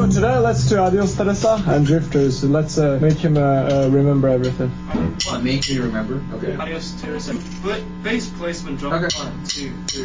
for today, let's do Adios Teresa and Drifters. Let's make him remember everything. What, make me remember? Okay. Adios Teresa. Bass placement drop. Okay. 1, 2, 3.